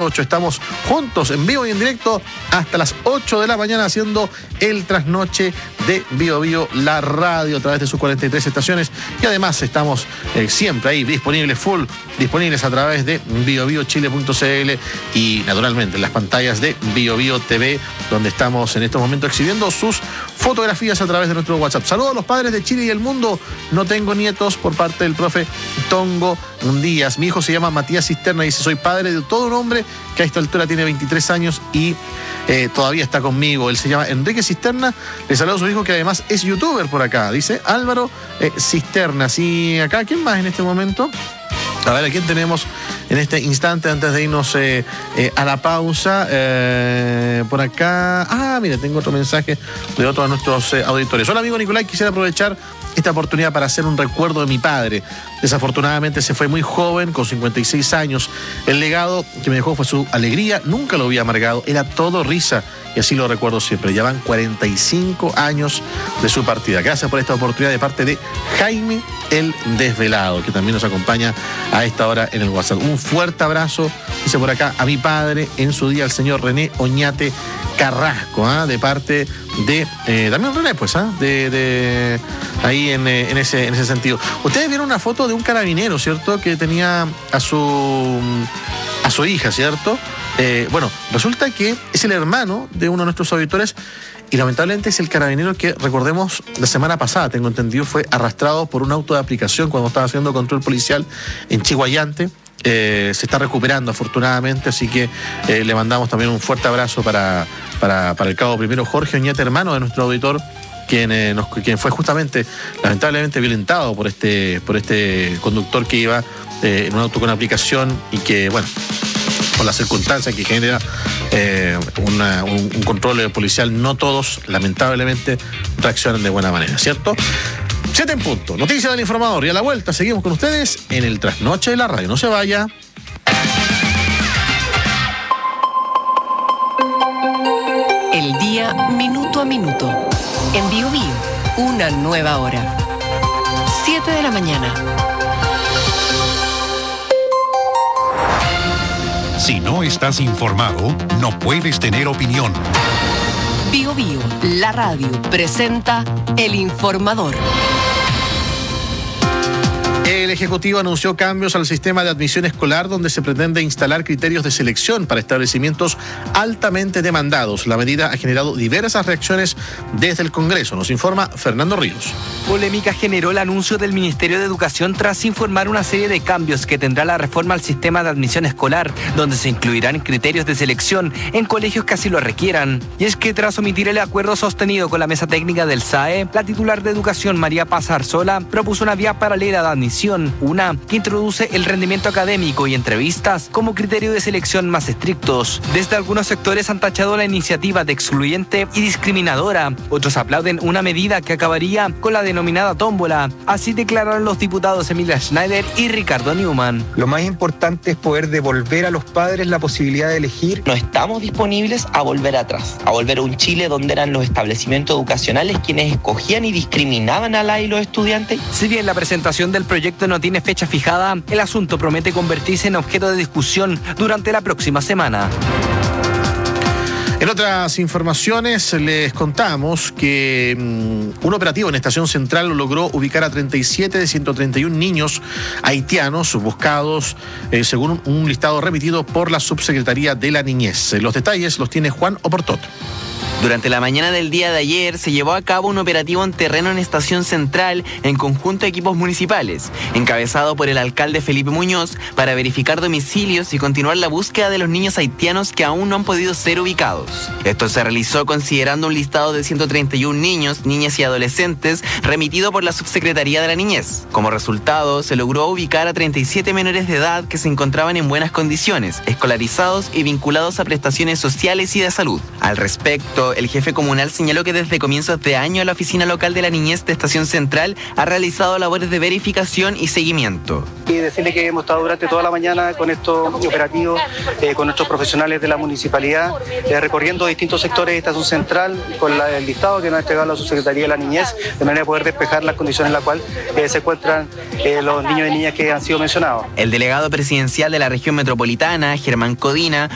8. Estamos juntos en vivo y en directo hasta las 8 de la mañana haciendo el trasnoche de Bio Bio, la radio, a través de sus 43 estaciones. Y además estamos siempre ahí disponibles a través de biobiochile.cl y naturalmente en las pantallas de Bio Bio TV, donde estamos en estos momentos exhibiendo sus fotografías a través de nuestro WhatsApp. Saludos a los padres de Chile y el mundo. No tengo nietos, por parte del profe Tongo Díaz. Mi hijo se llama Matías Cisterna, dice: soy padre de todo un hombre que a esta altura tiene 23 años y todavía está conmigo. Él se llama Enrique Cisterna. Le saludo a su hijo, que además es youtuber por acá, dice Álvaro Cisterna. Y acá, ¿quién más en este momento? A ver, ¿a quién tenemos en este instante antes de irnos a la pausa? Por acá. Mira, tengo otro mensaje de otro de nuestros auditores. Hola, amigo Nicolás, quisiera aprovechar esta oportunidad para hacer un recuerdo de mi padre. Desafortunadamente se fue muy joven, con 56 años. El legado que me dejó fue su alegría, nunca lo había amargado, era todo risa y así lo recuerdo siempre. Ya van 45 años de su partida. Gracias por esta oportunidad de parte de Jaime el Desvelado, que también nos acompaña a esta hora en el WhatsApp. Un fuerte abrazo, dice por acá, a mi padre, en su día, el señor René Oñate Carrasco, de parte de también René, pues, de ahí en ese sentido. Ustedes vieron una foto de un carabinero, ¿cierto?, que tenía a su hija, ¿cierto? Bueno, resulta que es el hermano de uno de nuestros auditores y lamentablemente es el carabinero que, recordemos, la semana pasada, tengo entendido, fue arrastrado por un auto de aplicación cuando estaba haciendo control policial en Chihuayante. Se está recuperando afortunadamente, así que le mandamos también un fuerte abrazo para el cabo primero Jorge Oñate, hermano de nuestro auditor, quien fue justamente, lamentablemente, violentado por este conductor que iba en un auto con aplicación y que, bueno, por las circunstancias que genera un control policial, no todos, lamentablemente, reaccionan de buena manera, ¿cierto? 7 en punto. Noticias del Informador. Y a la vuelta seguimos con ustedes en el Trasnoche de la Radio. No se vaya. El día minuto a minuto. En Bio Bio, una nueva hora. 7 de la mañana. Si no estás informado, no puedes tener opinión. Bio Bio, la radio, presenta El Informador. El Ejecutivo anunció cambios al sistema de admisión escolar, donde se pretende instalar criterios de selección para establecimientos altamente demandados. La medida ha generado diversas reacciones desde el Congreso. Nos informa Fernando Ríos. Polémica generó el anuncio del Ministerio de Educación tras informar una serie de cambios que tendrá la reforma al sistema de admisión escolar, donde se incluirán criterios de selección en colegios que así lo requieran. Y es que tras omitir el acuerdo sostenido con la mesa técnica del SAE, la titular de Educación, María Paz Arzola, propuso una vía paralela de admisión, una que introduce el rendimiento académico y entrevistas como criterio de selección más estrictos. Desde algunos sectores han tachado la iniciativa de excluyente y discriminadora. Otros aplauden una medida que acabaría con la denominada tómbola. Así declararon los diputados Emilia Schneider y Ricardo Newman. Lo más importante es poder devolver a los padres la posibilidad de elegir. No estamos disponibles a volver atrás, a volver a un Chile donde eran los establecimientos educacionales quienes escogían y discriminaban a la y los estudiantes. Si bien la presentación del proyecto no tiene fecha fijada, el asunto promete convertirse en objeto de discusión durante la próxima semana. En otras informaciones les contamos que un operativo en Estación Central logró ubicar a 37 de 131 niños haitianos buscados según un listado remitido por la Subsecretaría de la Niñez. Los detalles los tiene Juan Oportot. Durante la mañana del día de ayer se llevó a cabo un operativo en terreno en Estación Central en conjunto a equipos municipales, encabezado por el alcalde Felipe Muñoz, para verificar domicilios y continuar la búsqueda de los niños haitianos que aún no han podido ser ubicados. Esto se realizó considerando un listado de 131 niños, niñas y adolescentes remitido por la Subsecretaría de la Niñez. Como resultado, se logró ubicar a 37 menores de edad que se encontraban en buenas condiciones, escolarizados y vinculados a prestaciones sociales y de salud. Al respecto, el jefe comunal señaló que desde comienzos de año la Oficina Local de la Niñez de Estación Central ha realizado labores de verificación y seguimiento. Y decirle que hemos estado durante toda la mañana con estos operativos, con nuestros profesionales de la municipalidad, recorriendo distintos sectores de Estación Central con el listado que nos ha entregado la Subsecretaría de la Niñez, de manera de poder despejar las condiciones en las cuales se encuentran los niños y niñas que han sido mencionados. El delegado presidencial de la región metropolitana, Germán Codina,